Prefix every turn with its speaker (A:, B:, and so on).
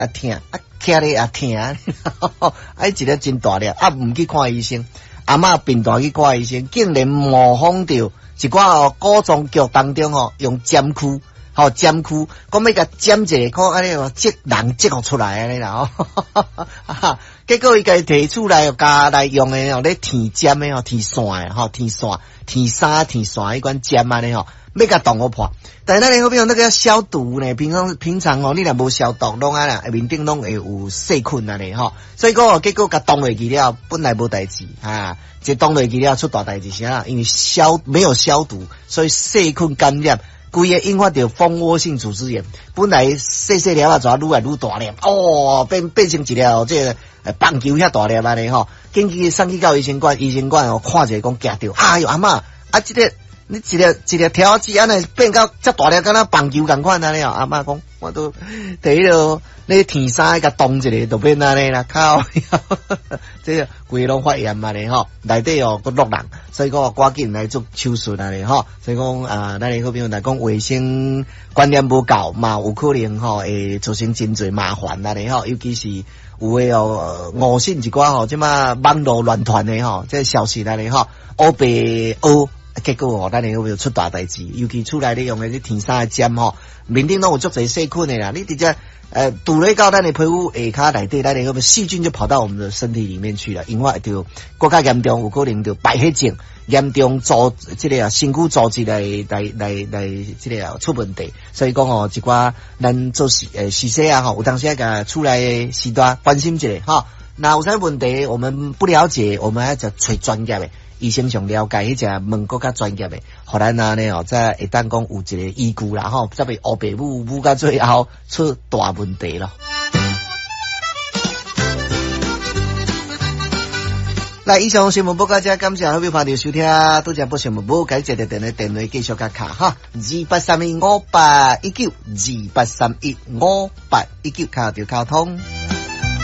A: 疼徛咧也疼，一个真大粒唔去看医生，阿嬷病大去看医生，竟然模仿到一寡古装剧当中用针箍。针箍，讲要甲针一个，看安尼即人即互出来安尼啦，结果伊家摕出来又加来用诶，咧填针诶，填线诶，填衫迄款针安尼要甲动我破。但是咱咧好比那个消毒呢，平常你若无消毒，拢啊啦面顶拢会有细菌安尼所以讲结果甲动落去了，本来无代志这动落去了出大代志啥？因为没有消毒，所以细菌感染。规个引发到蜂窝性组织炎，本来细细粒怎愈来愈大粒，变成一条这个棒球遐大粒安尼紧急送去到医生馆看者讲夹着，哎哟阿嬷你一个条子安尼变到遮大粒，敢若棒球共款安尼阿嬷讲我都第落你填衫甲冻一个，就变安尼啦，靠！这个规拢发炎安尼内底个落人，所以讲赶紧来做手术安尼所以讲咱哋好比来讲卫生观念无够嘛，有可能会造成真侪麻烦安尼尤其是有诶误信一寡即马网络乱传诶这消息安尼乌白结果咱哋会出大代志，尤其出来咧用诶填衫诶针面顶拢有足侪细菌诶啦，你直接堵咧到咱的皮肤下骹内底，咱的细菌就跑到我们的身体里面去了，引发就更加严重，有可能就败血症，严重这个身躯组织来这个出问题。所以讲一寡咱做实习有当时甲出来的时段关心一下那有啥问题我们不了解，我们还要找专业的医生上了解，迄只问更加专业的，互咱呢再会当讲有一个依据啦才袂黑白母到最后出大问题咯。来，以上新闻报告者，感谢各位朋友收听，多谢不新闻报，该接的电话继续甲卡28315819，28315819，卡就卡通。